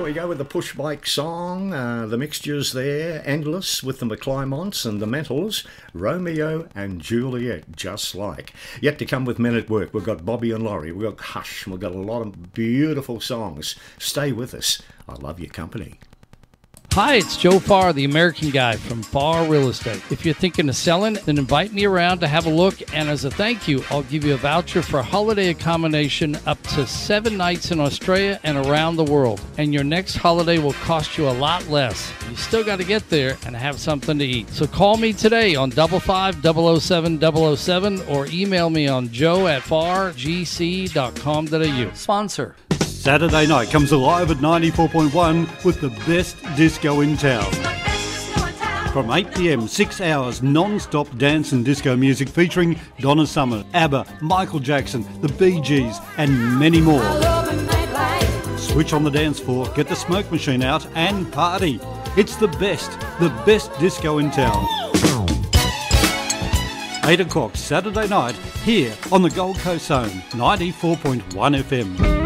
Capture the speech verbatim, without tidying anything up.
we go with the Push Bike song. Uh, the mixtures there, endless with the McClymonts and the Mentals, Romeo and Juliet, just like. Yet to come with Men at Work, we've got Bobby and Laurie, we've got Hush, we've got a lot of beautiful songs. Stay with us. I love your company. Hi, it's Joe Farr, the American Guy from Farr Real Estate. If you're thinking of selling, then invite me around to have a look, and as a thank you, I'll give you a voucher for holiday accommodation up to seven nights in Australia and around the world. And your next holiday will cost you a lot less. You still got to get there and have something to eat. So call me today on five five double oh seven double oh seven or email me on joe at farr g c dot com dot a u. Sponsor. Saturday night comes alive at ninety-four point one with the best disco in town. From eight p.m, six hours non-stop dance and disco music featuring Donna Summer, ABBA, Michael Jackson, the Bee Gees and many more. Switch on the dance floor, get the smoke machine out and party. It's the best, the best disco in town. eight o'clock Saturday night here on the Gold Coast Zone, ninety-four point one F M.